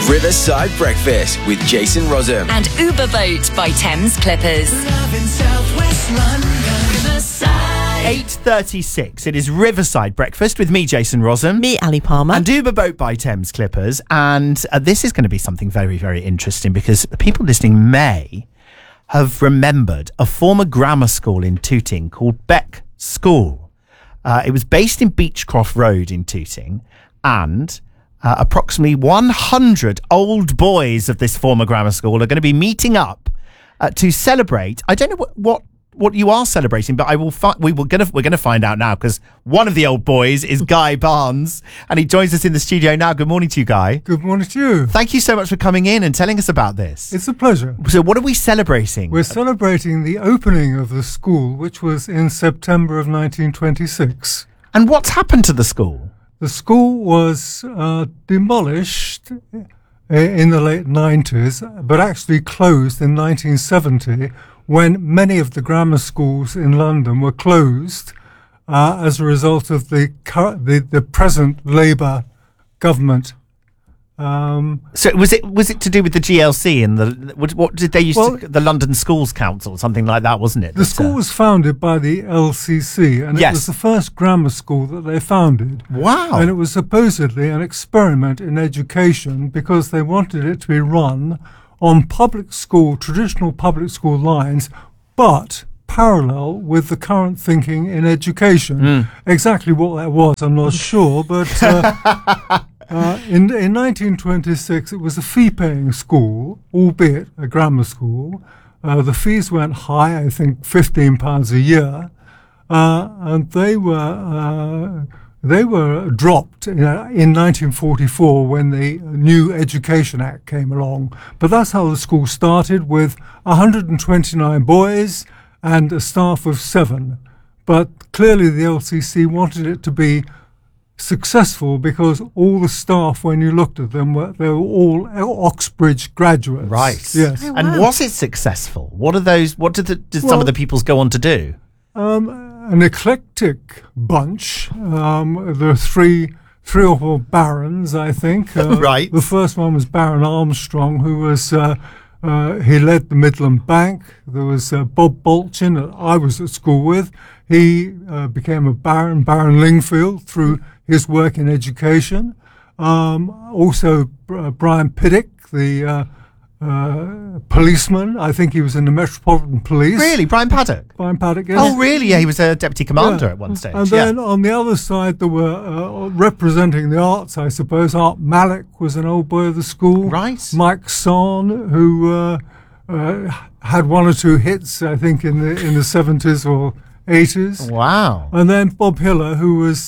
Riverside Breakfast with Jason Rossum. And Uber Boat by Thames Clippers. Love in Southwest London. Riverside. 8:36. It is Riverside Breakfast with me, Jason Rossum. Me, Ali Palmer. And Uber Boat by Thames Clippers. And this is going to be something very, very interesting because people listening may have remembered a former grammar school in Tooting called Beck School. It was based in Beechcroft Road in Tooting, and approximately 100 old boys of this former grammar school are going to be meeting up to celebrate. I don't know what you are celebrating, but we're going to find out now, because one of the old boys is Guy Barnes, and he joins us in the studio now. Good morning to you, Guy. Good morning to you. Thank you so much for coming in and telling us about this. It's a pleasure. So what are we celebrating? We're celebrating the opening of the school, which was in September of 1926. And what's happened to the school? The school was demolished in the late 90s, but actually closed in 1970, when many of the grammar schools in London were closed as a result of the present Labour government. So was it to do with the GLC and what did they use the London Schools Council, something like that, wasn't it? The school was founded by the LCC, and it was the first grammar school that they founded. Wow! And it was supposedly an experiment in education because they wanted it to be run on traditional public school lines, but parallel with the current thinking in education. Exactly what that was, I'm not sure, but in 1926 it was a fee-paying school, albeit a grammar school. The fees went high, I think £15 a year, and they were dropped in 1944 when the new Education Act came along. But that's how the school started, with 129 boys and a staff of 7. But clearly the LCC wanted it to be successful because all the staff, when you looked at them, they were all Oxbridge graduates. Right. Yes. Oh, wow. And was it successful? What did some of the pupils go on to do? An eclectic bunch. There are three or four barons, I think. Right. The first one was Baron Armstrong, who was he led the Midland Bank. There was Bob Bolchin, that I was at school with. He became a baron, Baron Lingfield, through his work in education. Also, Brian Piddick, the policeman. I think he was in the Metropolitan Police. Really? Brian Paddock? Brian Paddock, yes. Oh, really? Yeah, he was a deputy commander at one stage. And then on the other side, there were, representing the arts, I suppose, Art Malik was an old boy of the school. Right. Mike Son, who had one or two hits, I think, in the 70s or 80s. Wow. And then Bob Hiller, who was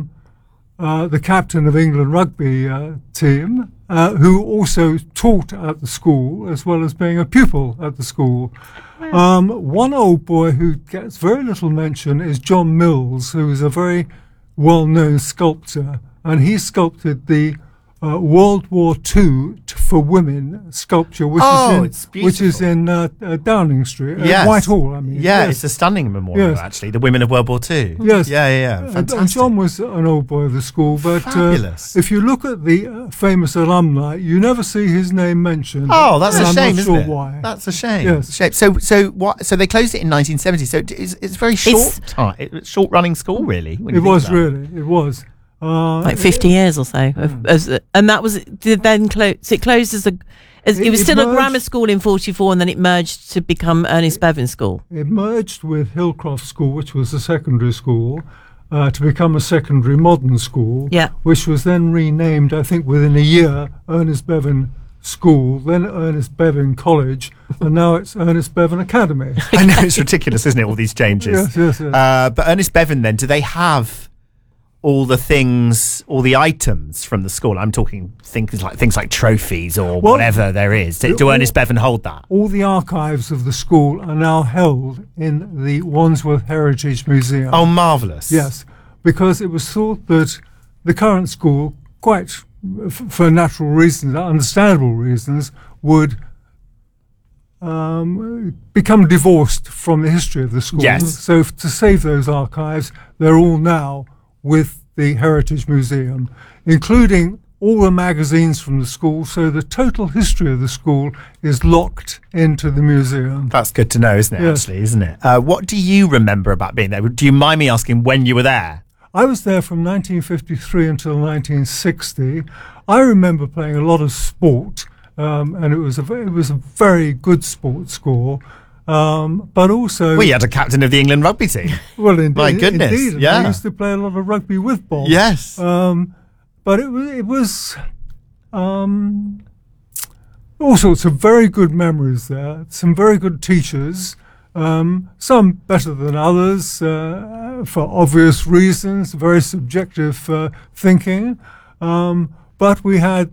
the captain of England rugby team, who also taught at the school as well as being a pupil at the school. One old boy who gets very little mention is John Mills, who is a very well-known sculptor, and he sculpted the World War II for women sculpture, which is in Downing Street, Whitehall. I mean, it's a stunning memorial, actually. The women of World War II. Yes, yeah, fantastic. And John was an old boy of the school, but if you look at the famous alumni, you never see his name mentioned. Oh, that's a shame, isn't it? Why? That's a shame. Yes. So they closed it in 1970. So it's very short running school, really. It was. Like 50 years or so. And that was, it closed as it was still a grammar school in 44, and then it merged to become Ernest Bevin School. It merged with Hillcroft School, which was a secondary school, to become a secondary modern school, which was then renamed, I think, within a year, Ernest Bevin School, then Ernest Bevin College, and now it's Ernest Bevin Academy. I know, it's ridiculous, isn't it, all these changes? Yes. But Ernest Bevin, then, do they have all the items from the school? I'm talking things like trophies or whatever there is. Do Ernest Bevin hold that? All the archives of the school are now held in the Wandsworth Heritage Museum. Oh, marvellous. Yes, because it was thought that the current school, quite for natural reasons, understandable reasons, would become divorced from the history of the school. Yes. So to save those archives, they're all now with the Heritage Museum, including all the magazines from the school, so the total history of the school is locked into the museum. That's good to know, isn't it, Yes. actually, isn't it? What do you remember about being there? Do you mind me asking when you were there? I was there from 1953 until 1960. I remember playing a lot of sport, and it was a very good sports school. But also, Well, you had a captain of the England rugby team. well, indeed, My goodness, indeed. And yeah. I used to play a lot of rugby with Bob. Yes. But it was all sorts of very good memories there. Some very good teachers. Some better than others for obvious reasons, very subjective thinking. But we had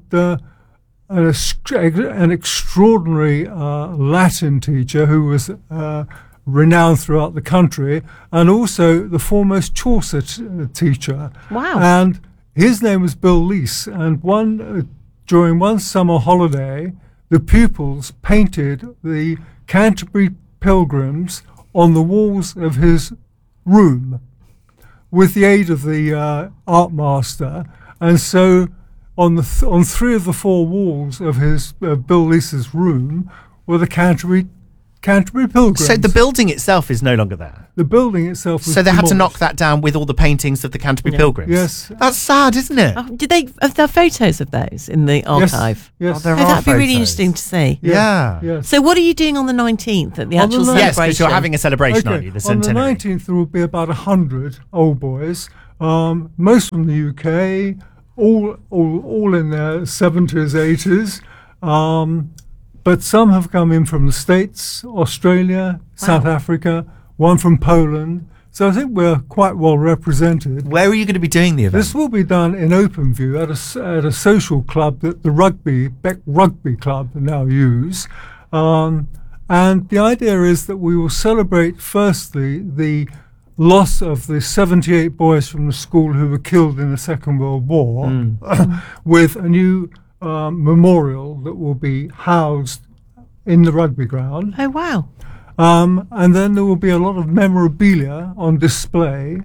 an extraordinary Latin teacher who was renowned throughout the country, and also the foremost Chaucer teacher. Wow. And his name was Bill Leese. And during one summer holiday, the pupils painted the Canterbury Pilgrims on the walls of his room with the aid of the art master. And so on 3 of the 4 walls of his Bill Leese's room were the Canterbury Pilgrims. So the building itself is no longer there. The building itself was So they had to knock demolished. that down with all the paintings of the Canterbury Pilgrims. Yes. That's sad, isn't it? Oh, did they have there photos of those in the archive? Yes. Oh, there Oh, are that'd be really photos. interesting to see. Yeah. Yes. So what are you doing on the 19th at the On the actual 19th. Yes, celebration? because you're having a celebration, aren't you? The On the centenary. 19th, there will be about 100 old boys, most from the UK, all in their 70s, 80s. But some have come in from the States, Australia, South Africa, one from Poland. So I think we're quite well represented. Where are you going to be doing the event? This will be done in Openview at a social club that the Beck Rugby Club now use. And the idea is that we will celebrate firstly the loss of the 78 boys from the school who were killed in the Second World War with a new memorial that will be housed in the rugby ground. Oh wow! And then there will be a lot of memorabilia on display.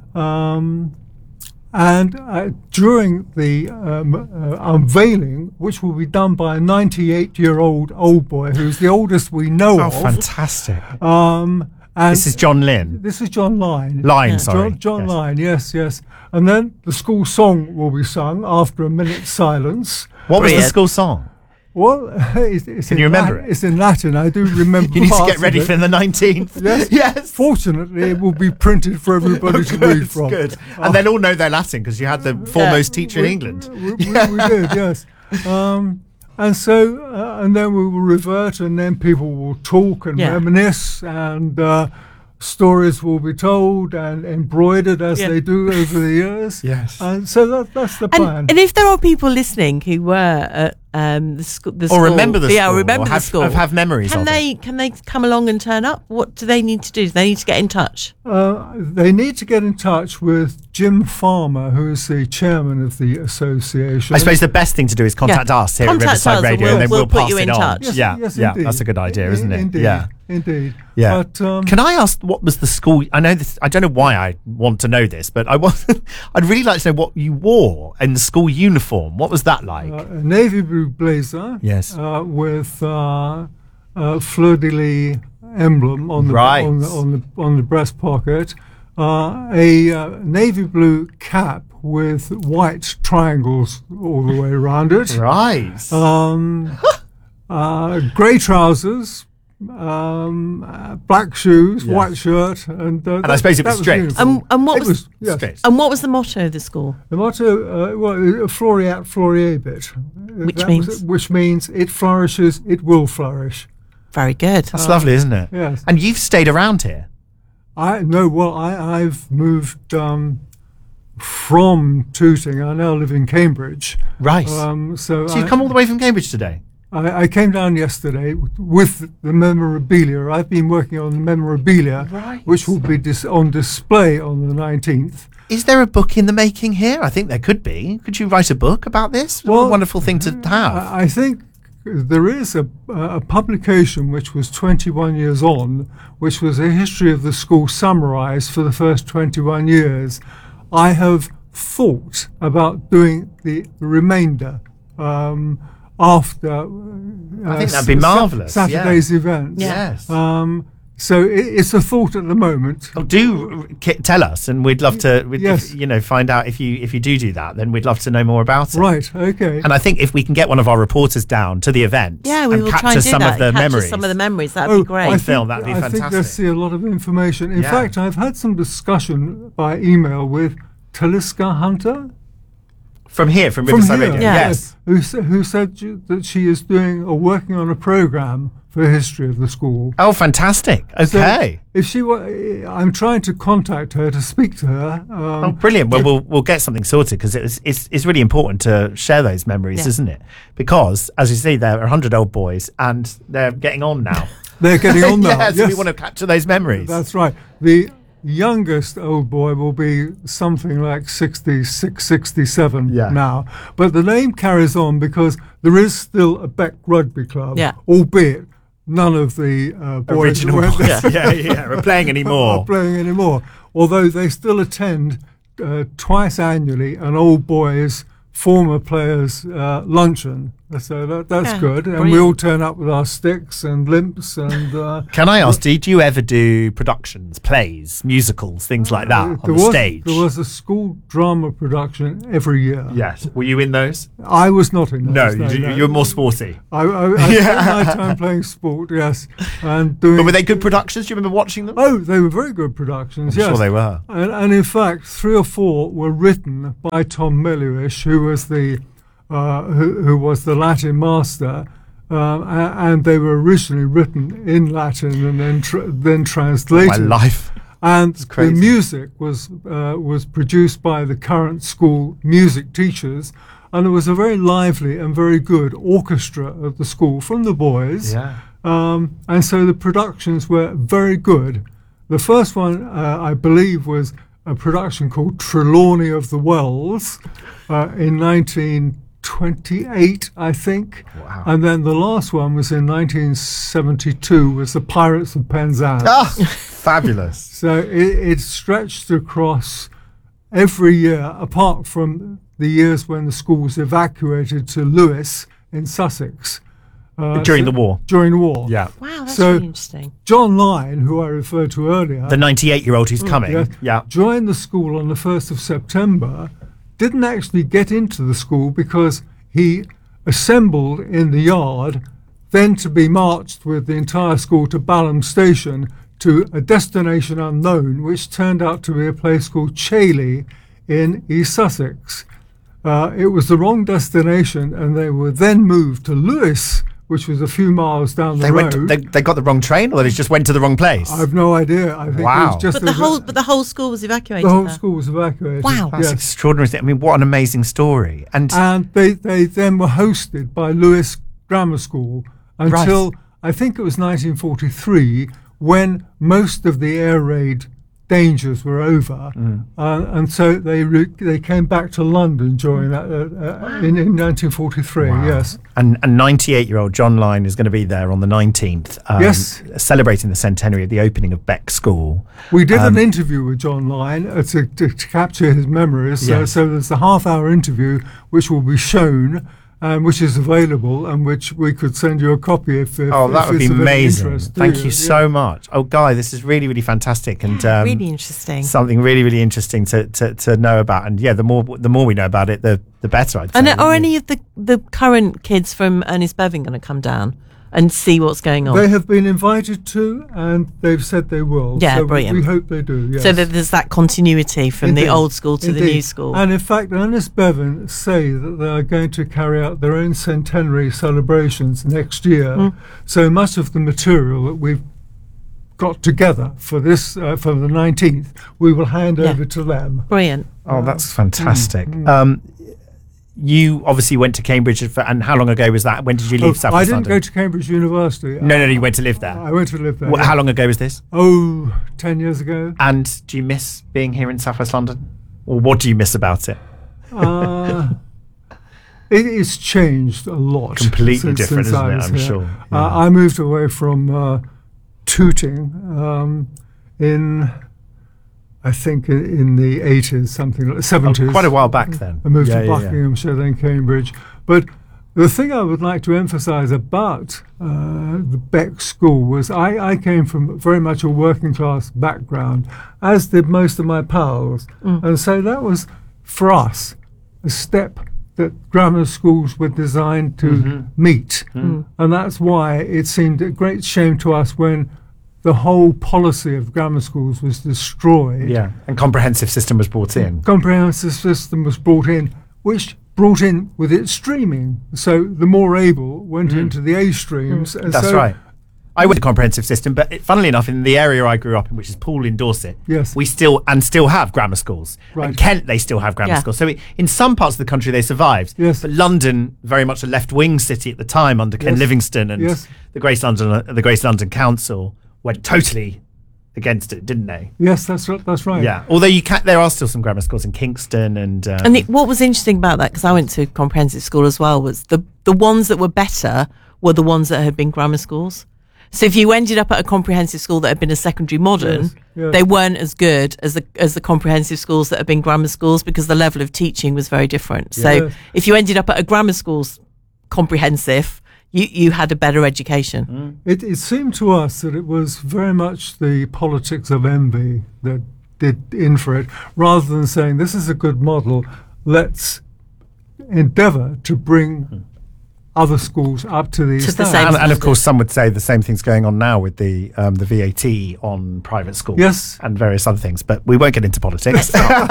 And during the unveiling, which will be done by a 98-year-old old boy, who's the oldest we know Oh, of. fantastic. And This is John Lynn. This is John Lyne. Line, sorry. John Yes. Lyne, yes. And then the school song will be sung after a minute's silence. What was the Brilliant. school song? Well, it's Can you remember it? It's in Latin. I do remember. You need to parts get ready of it. for the 19th. Yes. Yes. Fortunately, it will be printed for everybody to read from. Good. And they'll all know their Latin because you had the foremost teacher in England. We did, yes. And so, and then we will revert, and then people will talk and Yeah. reminisce, and stories will be told and embroidered as Yeah. they do over the years. Yes. And so that's the plan. And if there are people listening who were at the school, Or remember the school. or remember or the have, school, have memories can of they it. can they come along and turn up? What do they need to do? Do they need to get in touch? They need to get in touch with Jim Farmer, who is the chairman of the association. I suppose the best thing to do is contact Yeah. us here Contact at Riverside us and Radio, we'll- and then we'll we'll put pass you it in on. touch. Yes, Yeah, yes, yeah, indeed. that's a good idea, isn't it? Indeed, Yeah. indeed. Yeah. But Can I ask what was the school? I know this. I don't know why I want to know this, but I'd really like to know what you wore in the school uniform. What was that like? a navy blue blazer. Yes. With fleur de lis emblem on the Right. on the breast pocket. A navy blue cap with white triangles all the way around it. Right. Grey trousers. Black shoes, white shirt, and I suppose it was strict. uniform. And what It was, was, yes. Straight. and what was the motto of the school? The motto, Floreat Floriebit, which means it flourishes, it will flourish. Very good. That's lovely, isn't it? Yes. And you've stayed around here. I've moved from Tooting. I now live in Cambridge. Right. So So you've come all the way from Cambridge today. I came down yesterday with the memorabilia. I've been working on the memorabilia, Right. which will be on display on the 19th. Is there a book in the making here? I think there could be. Could you write a book about this? What a Well, wonderful thing to have. I think there is a publication which was 21 years on, which was a history of the school summarised for the first 21 years. I have thought about doing the remainder after. I think that'd be marvellous. Saturday's event. Yes. So it's a thought at the moment. Oh, tell us, and we'd love to. Yes. Find out if you do that. Then we'd love to know more about it. Right. Okay. And I think if we can get one of our reporters down to the event, Yeah, we and will capture try and do some that. of the Capture memories. some of the memories. That'd be great. I film, that'd be I think fantastic. they'll see a lot of information. In Yeah. fact, I've had some discussion by email with Taliska Hunter From Riverside Radio. Yeah. Yes. who said that she is working on a program for the history of the school. Oh, fantastic. So Okay. if she I'm trying to contact her to speak to her. Oh, brilliant. Well, we'll get something sorted, because it's really important to share those memories, Yeah. isn't it? Because, as you see, they're 100 old boys and they're getting on now. They're getting on now. So we want to capture those memories. That's right. The youngest old boy will be something like 66, 67 Yeah. now. But the name carries on because there is still a Beck Rugby Club, Yeah. albeit none of the boys Original that went boys. there Yeah. We're playing are anymore. playing anymore. Although they still attend twice annually an old boys former players luncheon. So that's Yeah, good. And we brilliant. all turn up with our sticks and limps and Can I ask, did you ever do productions, plays, musicals, things like that on the stage? There was a school drama production every year. Yes. Were you in those? I was not in No, those. you were more sporty. I spent my time playing sport, yes, and doing. But were they good productions? Do you remember watching them? Oh, they were very good productions. I'm yes, sure they were. And in fact, 3 or 4 were written by Tom Meluish, who was the who was the Latin master, and they were originally written in Latin and then translated. My life. And the crazy. music was produced by the current school music teachers, and it was a very lively and very good orchestra at the school from the boys. Yeah. And so the productions were very good. The first one, I believe, was a production called Trelawney of the Wells in 1928, I think. Wow. And then the last one was in 1972, was The Pirates of Penzance. Ah, fabulous. So it stretched across every year, apart from the years when the school was evacuated to Lewes in Sussex. During the war. During the war. Yeah. Wow, that's So- really interesting. John Lyne, who I referred to earlier, The 98-year-old who's coming. yes, Yeah. joined the school on the 1st of September, didn't actually get into the school because he assembled in the yard, then to be marched with the entire school to Balham Station to a destination unknown, which turned out to be a place called Chailey in East Sussex. It was the wrong destination, and they were then moved to Lewes, which was a few miles down the They road. they got the wrong train, or they just went to the wrong place? I've no idea. I think it Wow. was just But the whole school was evacuated. the whole there. school was evacuated. Wow. That's yes. extraordinary. I mean, what an amazing story. And And they then were hosted by Lewes Grammar School until I think it was 1943, when most of the air raid dangers were over, and so they came back to London during that in 1943. Yes. And 98-year-old John Lyne is going to be there on the 19th, Yes. celebrating the centenary of the opening of Beck School. We did an interview with John Lyne to capture his memories. Yes. So there's a half-hour interview which will be shown, which is available, and which we could send you a copy if Oh, that if would be it's of any amazing. interest to Thank you so Yeah. much. Oh, Guy, this is really, really fantastic. And Really interesting. something really, really interesting to know about. And yeah, the more we know about it, the better, I'd say. And are wouldn't any of the current kids from Ernest Bevin going to come down and see what's going on? They have been invited to, and they've said they will. Yeah, so brilliant. We hope they do. Yes. So that there's that continuity from Indeed. the old school to the Indeed. new school. And in fact, Ernest Bevin say that they are going to carry out their own centenary celebrations next year. So much of the material that we've got together for this for the 19th, we will hand Yeah. over to them. Brilliant. Oh, that's fantastic. You obviously went to Cambridge, and how long ago was that? When did you leave South I West didn't London? go to Cambridge University. No, you went to live there. I went to live there. How long ago was this? 10 years ago. And do you miss being here in South West London? Or what do you miss about it? It's changed a lot. Completely different, isn't I it? was I'm here. sure. Yeah. I moved away from Tooting in, I think in the 80s, something like 70s. Quite a while back then. I moved Yeah, to yeah, yeah. Buckinghamshire, then Cambridge. But the thing I would like to emphasise about the Beck School was I came from very much a working class background, as did most of my pals. And so that was, for us, a step that grammar schools were designed to meet. And that's why it seemed a great shame to us when the whole policy of grammar schools was destroyed. Yeah, and comprehensive system was brought in. Comprehensive system was brought in, which brought in with it streaming. So the more able went into the A streams. And That's so right. I went to comprehensive system, but funnily enough, in the area I grew up in, which is Poole in Dorset, Yes. we still have grammar schools. Right. And Kent, they still have grammar Yeah. schools. So in some parts of the country, they survived. Yes. But London, very much a left-wing city at the time, under Ken Yes. Livingstone and Yes. the Great London Council, went totally against it, didn't they? Yes, that's right. Yeah. Although there are still some grammar schools in Kingston and. What was interesting about that, because I went to comprehensive school as well, was the ones that were better were the ones that had been grammar schools. So if you ended up at a comprehensive school that had been a secondary modern, Yes, yes. they weren't as good as the comprehensive schools that had been grammar schools, because the level of teaching was very different. So Yes. if you ended up at a grammar school's comprehensive, you had a better education. It seemed to us that it was very much the politics of envy that did in for it, rather than saying this is a good model, let's endeavour to bring other schools up to these To the standards. same And of course, some would say the same thing's going on now with the VAT on private schools, Yes. and various other things. But we won't get into politics.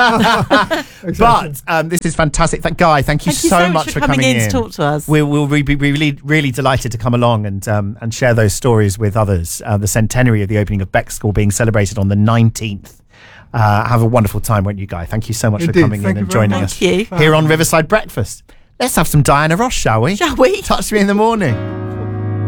Exactly. But this is fantastic. Guy, thank you so much for coming in to talk to us. We'll be really delighted to come along and share those stories with others. The centenary of the opening of Beck School being celebrated on the 19th. Have a wonderful time, won't you, Guy? Thank you so much Indeed. for coming Thank in you and very joining much. us Thank you. here on Riverside Breakfast. Let's have some Diana Ross, shall we? Shall we? Touch me in the morning.